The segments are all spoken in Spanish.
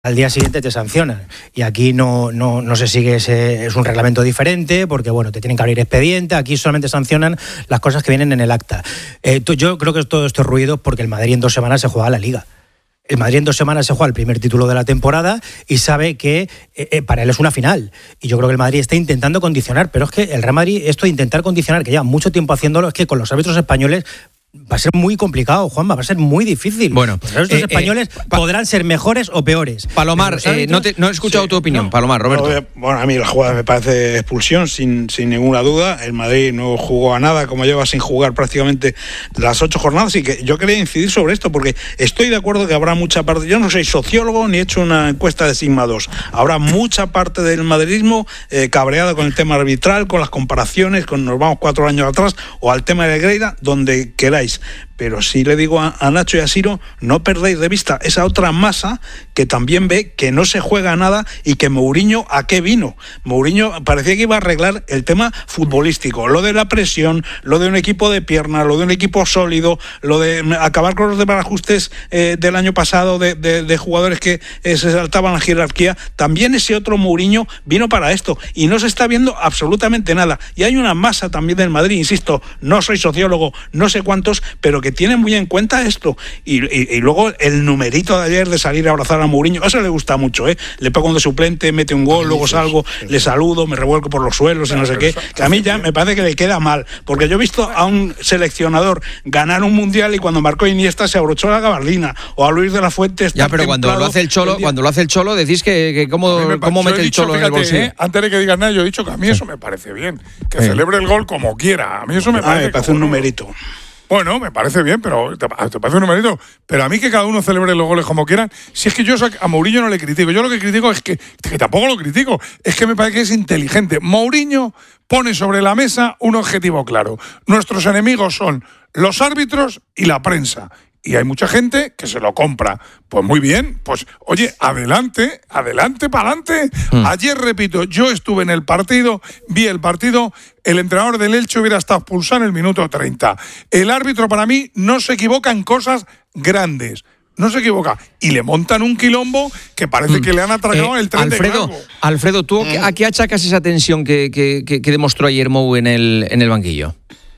al día siguiente te sancionan. Y aquí no se sigue es un reglamento diferente, porque bueno, te tienen que abrir expediente. Aquí solamente sancionan las cosas que vienen en el acta. Yo creo que todo esto es ruido porque el Madrid en 2 semanas se juega la Liga. El Madrid en 2 semanas se juega el primer título de la temporada y sabe que para él es una final. Y yo creo que el Madrid está intentando condicionar, pero es que el Real Madrid, esto de intentar condicionar, que lleva mucho tiempo haciéndolo, es que con los árbitros españoles va a ser muy complicado, Juanma, va a ser muy difícil. Bueno, los árbitros españoles podrán ser mejores o peores. Palomar, no he escuchado tu opinión. Palomar, Roberto. Bueno, a mí la jugada me parece expulsión, sin ninguna duda. El Madrid no jugó a nada, como lleva sin jugar prácticamente las 8 jornadas, y que yo quería incidir sobre esto, porque estoy de acuerdo que habrá mucha parte, yo no soy sociólogo ni he hecho una encuesta de Sigma 2, habrá mucha parte del madridismo cabreada con el tema arbitral, con las comparaciones, nos vamos 4 años atrás, o al tema de Negreira, donde queráis. Pero sí le digo a Nacho y a Siro, no perdáis de vista esa otra masa que también ve que no se juega nada y que Mourinho, ¿a qué vino? Mourinho parecía que iba a arreglar el tema futbolístico, lo de la presión, lo de un equipo de pierna, lo de un equipo sólido, lo de acabar con los desbarajustes del año pasado de jugadores que se saltaban la jerarquía. También ese otro Mourinho vino para esto y no se está viendo absolutamente nada. Y hay una masa también del Madrid, insisto, no soy sociólogo, no sé cuántos, pero que tienen muy en cuenta esto. Y luego el numerito de ayer de salir a abrazar a Mourinho, eso le gusta mucho, le pongo de suplente, mete un gol, luego salgo, le saludo, me revuelco por los suelos y no sé qué, que a mí ya me parece que le queda mal, porque yo he visto a un seleccionador ganar un mundial y cuando marcó Iniesta se abrochó la gabardina, o a Luis de la Fuente ya, pero cuando lo hace el Cholo, decís que cómo mete el Cholo en el bolsillo. Antes de que digas nada, yo he dicho que a mí eso me parece bien, que celebre el gol como quiera, a mí eso me parece un numerito. Bueno, me parece bien, pero te parece un numerito. Pero a mí que cada uno celebre los goles como quieran, si es que yo a Mourinho no le critico. Yo lo que critico es que tampoco lo critico, es que me parece que es inteligente. Mourinho pone sobre la mesa un objetivo claro. Nuestros enemigos son los árbitros y la prensa. Y hay mucha gente que se lo compra. Pues muy bien, pues oye, adelante, para adelante. Ayer, repito, yo estuve en el partido, vi el partido, el entrenador del Elche hubiera estado expulsado en el minuto 30. El árbitro para mí no se equivoca en cosas grandes. No se equivoca. Y le montan un quilombo que parece que le han atracado el tren de cargo. Alfredo, ¿tú a qué achacas esa tensión que demostró ayer Mou en el banquillo?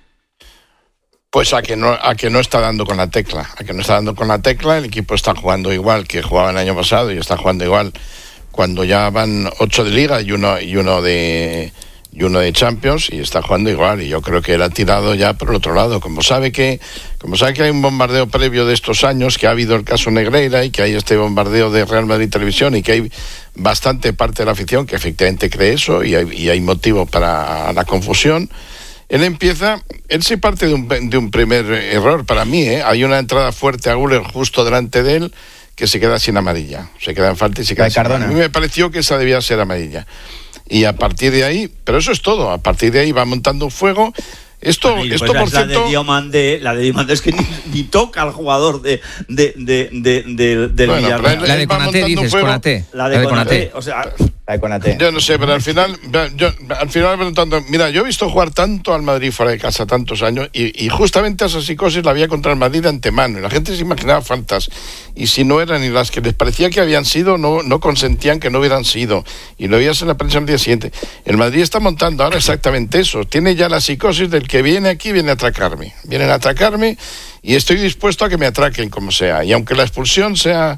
Pues a que no está dando con la tecla. El equipo está jugando igual que jugaba el año pasado y está jugando igual cuando ya van 8 de Liga y uno de Champions, y está jugando igual. Y yo creo que él ha tirado ya por el otro lado. Como sabe que hay un bombardeo previo de estos años, que ha habido el caso Negreira y que hay este bombardeo de Real Madrid Televisión y que hay bastante parte de la afición que efectivamente cree eso y hay motivo para la confusión. Él sí parte de un primer error para mí, Hay una entrada fuerte a Güler justo delante de él que se queda sin amarilla. Se queda en falta y se queda sin amarilla. A mí me pareció que esa debía ser amarilla. Y a partir de ahí, pero eso es todo, a partir de ahí va montando un fuego. Esto por cierto, la de Diomande es que ni toca al jugador del Villarreal. La de Konaté, dices, Konaté. La de Konaté, o sea, la de Konaté. Yo no sé, pero al final preguntando, mira, yo he visto jugar tanto al Madrid fuera de casa tantos años y justamente esa psicosis la había contra el Madrid de antemano y la gente se imaginaba faltas y si no eran ni las que les parecía que habían sido, no consentían que no hubieran sido y lo veías en la prensa al día siguiente. El Madrid está montando ahora exactamente eso, tiene ya la psicosis del que viene aquí, vienen a atracarme y estoy dispuesto a que me atraquen como sea, y aunque la expulsión sea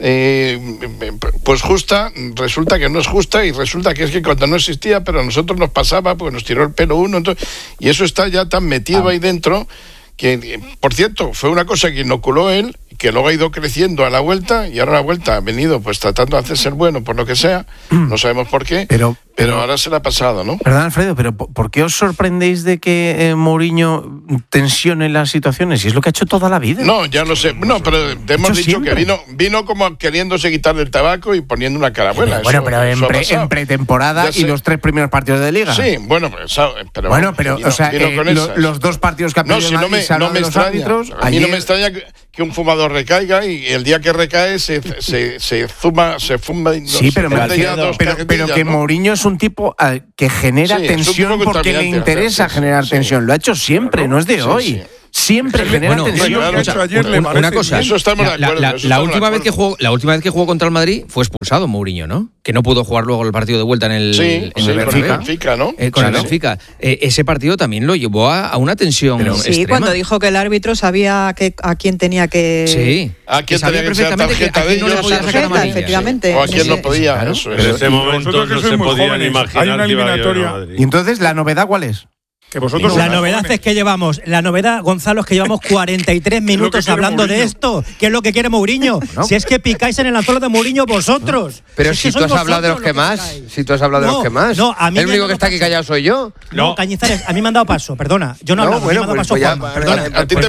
pues justa, resulta que no es justa y resulta que es que cuando no existía, pero a nosotros nos pasaba porque nos tiró el pelo uno, entonces, y eso está ya tan metido ahí dentro que, por cierto, fue una cosa que inoculó él, que luego ha ido creciendo a la vuelta y ahora a la vuelta ha venido pues tratando de hacerse el bueno por lo que sea, no sabemos por qué, pero ahora se le ha pasado, ¿no? Perdón, Alfredo, pero ¿por qué os sorprendéis de que Mourinho tensione las situaciones? Si es lo que ha hecho toda la vida. No, ya lo sé. No, pero te hemos dicho siempre. Que vino como queriéndose quitarle el tabaco y poniendo una carabuela. Bueno, pero en pretemporada y los 3 primeros partidos de Liga. Sí, bueno, pero o sea, los 2 partidos que ha perdido no me extraña. A mí no me extraña que un fumador recaiga y el día que recae se fuma. Sí, pero que Mourinho es un tipo que genera tensión porque le interesa generar tensión. Lo ha hecho siempre, no es de hoy. siempre genera tensión. Una cosa, eso estamos de acuerdo. La última vez que jugó contra el Madrid fue expulsado Mourinho, ¿no? Que no pudo jugar luego el partido de vuelta en el Benfica, ¿no? Con el Benfica. Ese partido también lo llevó a una tensión extrema. Sí, cuando dijo que el árbitro sabía a quién tenía que... Sí. A quién tenía que echar tarjeta de ellos, efectivamente. o a quién no podía. Eso en ese momento no se podían imaginar. Hay una eliminatoria. Y entonces, ¿la novedad cuál es? Que vosotros la novedad es que la novedad, Gonzalo, es que llevamos 43 minutos hablando de esto. ¿Qué es lo que quiere Mourinho? No. Si es que picáis en el anzuelo de Mourinho vosotros. Pero si tú has hablado de los que más. Si tú has hablado de los que más. No, a mí el único que está aquí callado soy yo. No, Cañizares, a mí me han dado paso, perdona. Yo no he hablado, bueno, me han dado paso Juanma, perdona.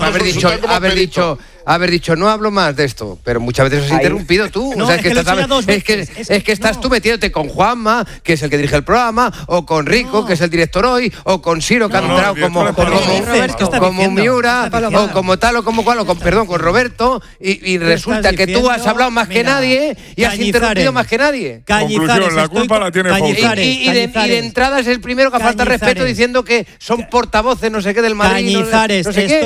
Haber dicho, no hablo más de esto, pero muchas veces has interrumpido tú. No, o sea, es que estás tú metiéndote con Juanma, que es el que dirige el programa, o con Rico, que es el director hoy, o con Ciro, que ha entrado como Miura, o como tal, o como cual, o con Roberto, y resulta que tú has hablado más que nadie y has interrumpido más que nadie. Conclusión, la culpa la tiene Foucault. Y de entrada es el primero que ha faltado respeto diciendo que son portavoces, no sé qué del Madrid. Cañizares,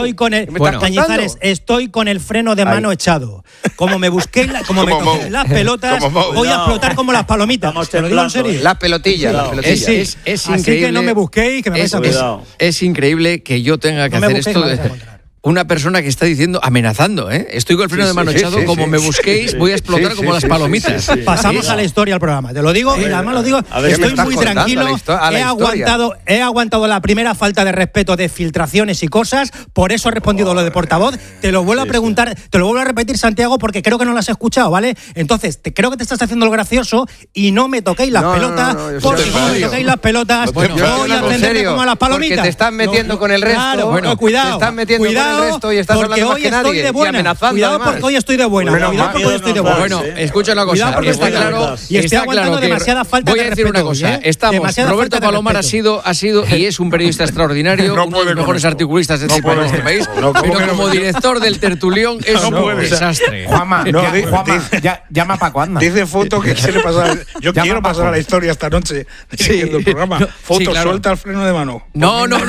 estoy con el freno de mano echado. Como me busquéis las pelotas, voy a explotar como las palomitas. Te lo digo en serio. Las pelotillas. Es Así increíble. que no me busquéis, que me vais a ver. Es increíble que yo tenga que hacer esto de una persona que está diciendo, amenazando, ¿eh? Estoy con el freno de mano echado, como me busquéis, voy a explotar como las palomitas. Pasamos a la historia del programa. Te lo digo, y además lo digo, estoy muy tranquilo. He aguantado la primera falta de respeto de filtraciones y cosas, por eso he respondido lo de portavoz. Te lo vuelvo a preguntar, te lo vuelvo a repetir, Santiago, porque creo que no lo has escuchado, ¿vale? Entonces, creo que te estás haciendo lo gracioso y no me toquéis las pelotas, porque como me toquéis las pelotas, voy a atenderte como a las palomitas. Porque te estás metiendo con el resto. Bueno, cuidado. Te estás metiendo con el resto y estás hablando más que nadie y amenazando. Cuidado porque hoy estoy de buena. Bueno, escucha una cosa. Cuidado porque está claro. Y estoy aguantando demasiada falta de respeto. Voy a decir una cosa. Estamos. Roberto Palomar ha sido y es un periodista extraordinario, uno de los mejores articulistas de este país. Pero como director del Tertulión es un desastre. Juanma, llama a Paco, anda. Dice Foto que quiere pasar. Yo quiero pasar a la historia esta noche dirigiendo el programa. Foto, suelta el freno de mano. No. No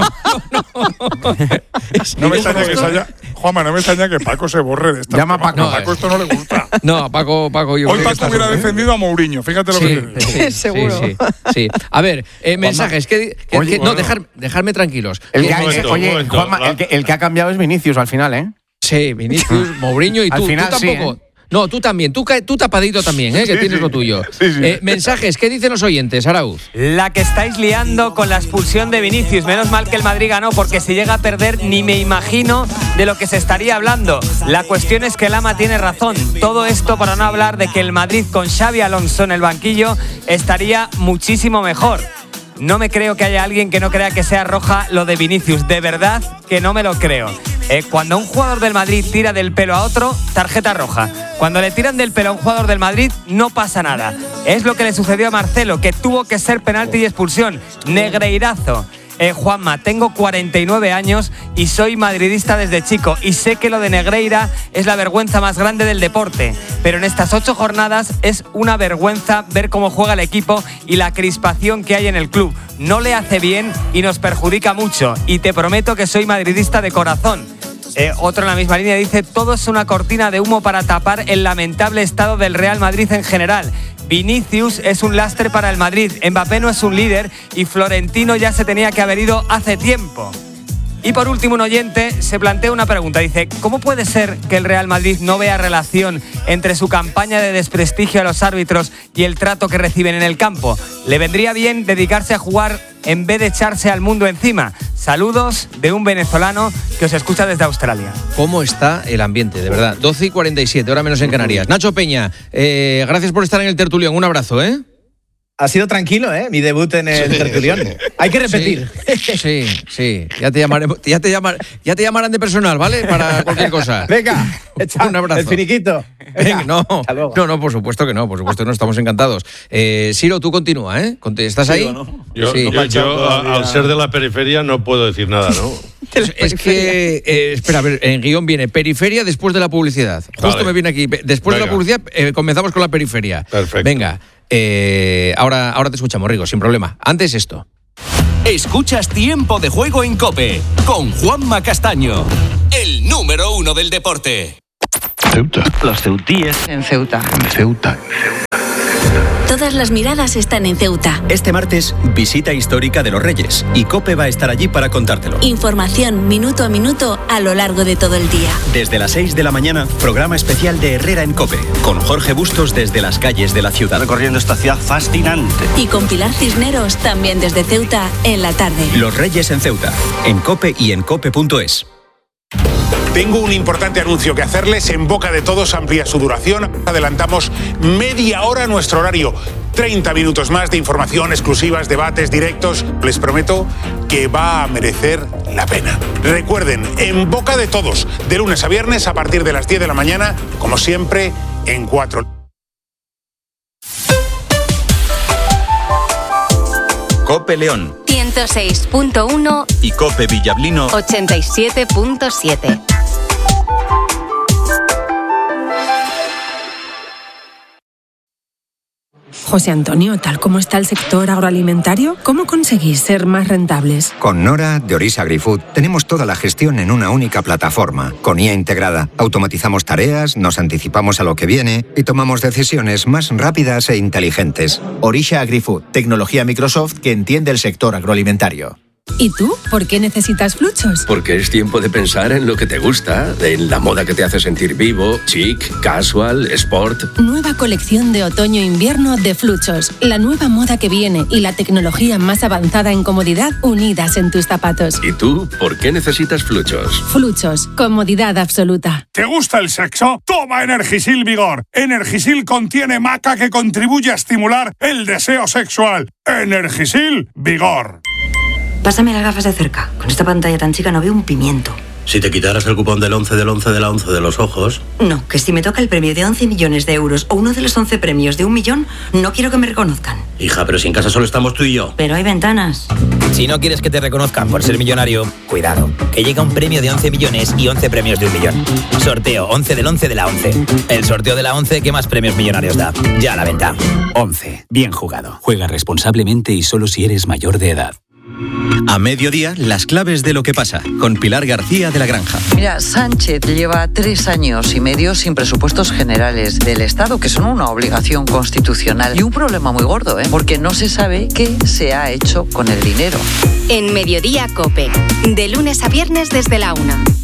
me extraña que Juanma, no me extraña que Paco se borre de esta. Llama a Paco. A Paco esto no le gusta. No, a Paco yo hoy Paco hubiera defendido a Mourinho, fíjate lo que te digo. Seguro. Sí. A ver, mensajes. Dejarme tranquilos. Juanma, el que ha cambiado es Vinicius al final, ¿eh? Sí, Vinicius, Mourinho y tú. Al final, tú tampoco. Sí, No, tú también, tú tapadito también, que tienes lo tuyo. Mensajes, ¿qué dicen los oyentes, Arauz? La que estáis liando con la expulsión de Vinicius. Menos mal que el Madrid ganó, porque si llega a perder ni me imagino de lo que se estaría hablando. La cuestión es que Lama tiene razón. Todo esto para no hablar de que el Madrid con Xabi Alonso en el banquillo estaría muchísimo mejor. No me creo que haya alguien que no crea que sea roja lo de Vinicius. De verdad que no me lo creo. Cuando un jugador del Madrid tira del pelo a otro, tarjeta roja. Cuando le tiran del pelo a un jugador del Madrid, no pasa nada. Es lo que le sucedió a Marcelo, que tuvo que ser penalti y expulsión. Negreirazo. Juanma, tengo 49 años y soy madridista desde chico y sé que lo de Negreira es la vergüenza más grande del deporte, pero en estas 8 jornadas es una vergüenza ver cómo juega el equipo y la crispación que hay en el club. No le hace bien y nos perjudica mucho, y te prometo que soy madridista de corazón. Otro en la misma línea dice: todo es una cortina de humo para tapar el lamentable estado del Real Madrid en general. Vinicius es un lastre para el Madrid, Mbappé no es un líder y Florentino ya se tenía que haber ido hace tiempo. Y por último, un oyente se plantea una pregunta. Dice: ¿cómo puede ser que el Real Madrid no vea relación entre su campaña de desprestigio a los árbitros y el trato que reciben en el campo? Le vendría bien dedicarse a jugar en vez de echarse al mundo encima. Saludos de un venezolano que os escucha desde Australia. ¿Cómo está el ambiente, de verdad? 12:47, hora menos en Canarias. Nacho Peña, gracias por estar en el Tertulión. Un abrazo, ¿eh? Ha sido tranquilo, mi debut en el Tertulión. Hay que repetir. Sí. Ya te llamarán de personal, ¿vale? Para cualquier cosa. Venga, un abrazo. El finiquito. Venga, no, por supuesto que no, estamos encantados. Ciro, tú continúa, ¿eh? ¿Estás ahí? ¿No? Yo, al ser de la periferia, no puedo decir nada, ¿no? Es que, espera, a ver, en guión viene periferia después de la publicidad. Justo me viene aquí. Después de la publicidad, comenzamos con la periferia. Perfecto. Venga. Ahora te escuchamos, Rigo, sin problema. Antes esto. Escuchas Tiempo de Juego en COPE con Juanma Castaño, el número 1 del deporte. Ceuta. Los ceutíes. En Ceuta. En Ceuta. Todas las miradas están en Ceuta. Este martes, visita histórica de los Reyes y COPE va a estar allí para contártelo. Información minuto a minuto a lo largo de todo el día. Desde las 6 de la mañana, programa especial de Herrera en COPE, con Jorge Bustos desde las calles de la ciudad. Recorriendo esta ciudad fascinante. Y con Pilar Cisneros también desde Ceuta en la tarde. Los Reyes en Ceuta, en COPE y en cope.es. Tengo un importante anuncio que hacerles. En boca de todos amplía su duración. Adelantamos media hora nuestro horario. 30 minutos más de información, exclusivas, debates, directos. Les prometo que va a merecer la pena. Recuerden, en boca de todos, de lunes a viernes a partir de las 10 de la mañana, como siempre, en 4. COPE León 106.1 y COPE Villablino 87.7. José Antonio, tal como está el sector agroalimentario, ¿cómo conseguís ser más rentables? Con Nora de Orisa AgriFood tenemos toda la gestión en una única plataforma. Con IA integrada, automatizamos tareas, nos anticipamos a lo que viene y tomamos decisiones más rápidas e inteligentes. Orisa AgriFood, tecnología Microsoft que entiende el sector agroalimentario. ¿Y tú? ¿Por qué necesitas Fluchos? Porque es tiempo de pensar en lo que te gusta, en la moda que te hace sentir vivo, chic, casual, sport. Nueva colección de otoño-invierno de Fluchos. La nueva moda que viene y la tecnología más avanzada en comodidad unidas en tus zapatos. ¿Y tú? ¿Por qué necesitas Fluchos? Fluchos. Comodidad absoluta. ¿Te gusta el sexo? Toma Energisil Vigor. Energisil contiene maca que contribuye a estimular el deseo sexual. Energisil Vigor. Pásame las gafas de cerca. Con esta pantalla tan chica no veo un pimiento. Si te quitaras el cupón del 11 del 11 de la 11 de los ojos... No, que si me toca el premio de 11 millones de euros o uno de los 11 premios de 1 millón, no quiero que me reconozcan. Hija, pero si en casa solo estamos tú y yo. Pero hay ventanas. Si no quieres que te reconozcan por ser millonario, cuidado, que llega un premio de 11 millones y 11 premios de 1 millón. Sorteo 11 del 11 de la 11. El sorteo de la 11 que más premios millonarios da. Ya a la venta. 11. Bien jugado. Juega responsablemente y solo si eres mayor de edad. A mediodía, las claves de lo que pasa, con Pilar García de la Granja. Mira, Sánchez lleva 3 años y medio sin presupuestos generales del Estado, que son una obligación constitucional. Y un problema muy gordo, porque no se sabe qué se ha hecho con el dinero. En Mediodía COPE, de lunes a viernes desde la 1.